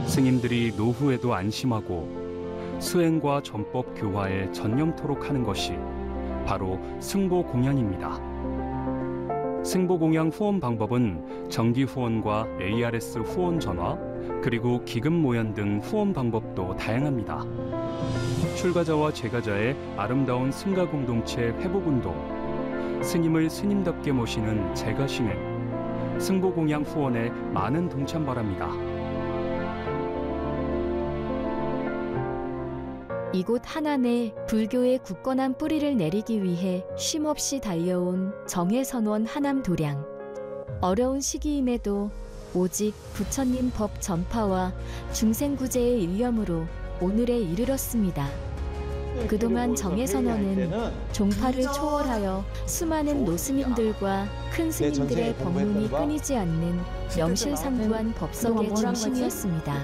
스님들이 노후에도 안심하고 수행과 전법 교화에 전념토록 하는 것이 바로 승보공양입니다. 승보공양 후원 방법은 정기 후원과 ARS 후원 전화, 그리고 기금 모연 등 후원 방법도 다양합니다. 출가자와 재가자의 아름다운 승가 공동체 회복운동, 스님을 스님답게 모시는 재가신행, 승보공양 후원에 많은 동참 바랍니다. 이곳 하남에 불교의 굳건한 뿌리를 내리기 위해 쉼없이 달려온 정혜선원 하남도량. 어려운 시기임에도 오직 부처님 법 전파와 중생구제의 일념으로 오늘에 이르렀습니다. 그동안 정혜선원은 종파를 초월하여 수많은 노스님들과 큰 스님들의 법문이 끊이지 않는 명실상부한 법석의 중심이었습니다.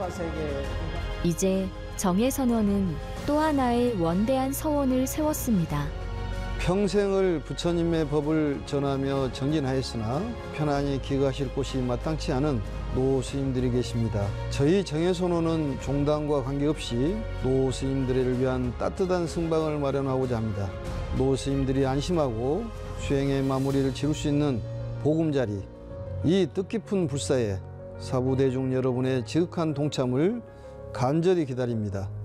이제 정혜선원은 또 하나의 원대한 서원을 세웠습니다. 평생을 부처님의 법을 전하며 정진하였으나 편안히 기거하실 곳이 마땅치 않은 노스님들이 계십니다. 저희 정혜선원은 종단과 관계없이 노스님들을 위한 따뜻한 승방을 마련하고자 합니다. 노스님들이 안심하고 수행의 마무리를 지을 수 있는 보금자리, 이 뜻깊은 불사에 사부대중 여러분의 지극한 동참을 간절히 기다립니다.